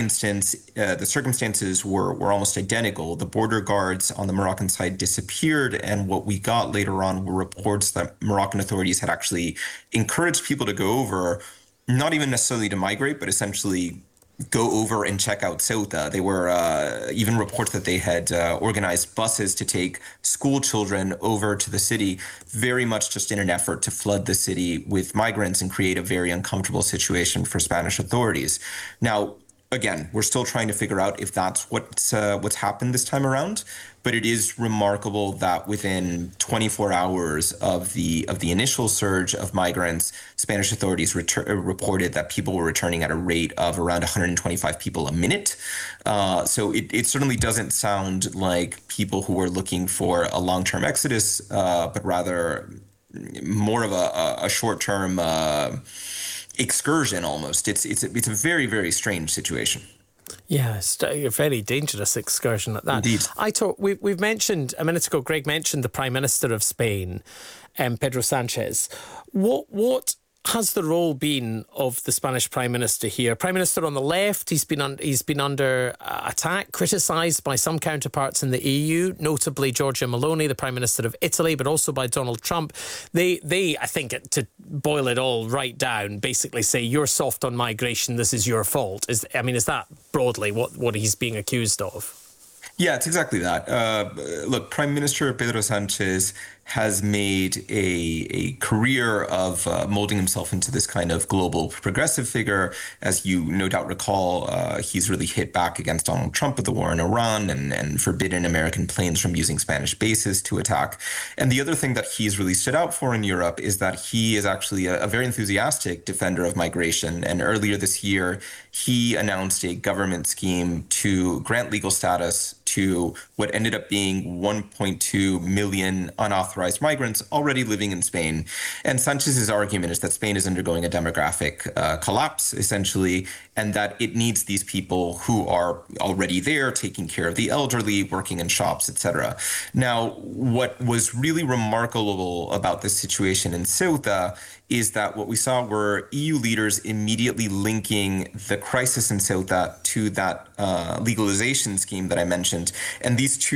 instance, the circumstances were almost identical. The border guards on the Moroccan side disappeared, and what we got later on were reports that Moroccan authorities had actually encouraged people to go over, not even necessarily to migrate, but essentially go over and check out Ceuta. They were even reports that they had organized buses to take school children over to the city, very much just in an effort to flood the city with migrants and create a very uncomfortable situation for Spanish authorities. Now, again, we're still trying to figure out if that's what's happened this time around. But it is remarkable that within 24 hours of the initial surge of migrants, Spanish authorities reported that people were returning at a rate of around 125 people a minute. So it certainly doesn't sound like people who are looking for a long-term exodus, but rather more of a short-term excursion almost. It's a very, very strange situation. Yeah, it's a very dangerous excursion at that. Indeed. We've mentioned, a minute ago, Greg mentioned the Prime Minister of Spain, Pedro Sanchez. What has the role been of the Spanish Prime Minister here? Prime Minister on the left, he's been under attack, criticised by some counterparts in the EU, notably Giorgia Meloni, the Prime Minister of Italy, but also by Donald Trump. They, I think, to boil it all right down, basically say, you're soft on migration, this is your fault. Is that broadly what he's being accused of? Yeah, it's exactly that. Look, Prime Minister Pedro Sanchez has made a career of molding himself into this kind of global progressive figure. As you no doubt recall, he's really hit back against Donald Trump with the war in Iran and forbidden American planes from using Spanish bases to attack. And the other thing that he's really stood out for in Europe is that he is actually a very enthusiastic defender of migration. And earlier this year, he announced a government scheme to grant legal status to what ended up being 1.2 million unauthorized migrants already living in Spain. And Sanchez's argument is that Spain is undergoing a demographic collapse, essentially, and that it needs these people who are already there, taking care of the elderly, working in shops, etc. Now, what was really remarkable about this situation in Ceuta is that what we saw were EU leaders immediately linking the crisis in Ceuta to that legalization scheme that I mentioned. And these two